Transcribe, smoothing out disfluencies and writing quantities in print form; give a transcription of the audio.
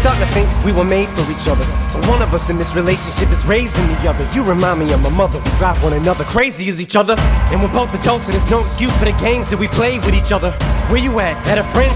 starting to think we were made for each other, but one of us in this relationship is raising the other. You remind me of my mother. We drive one another crazy as each other, and we're both adults, and there's no excuse for the games that we play with each other. Where you at? At a friend's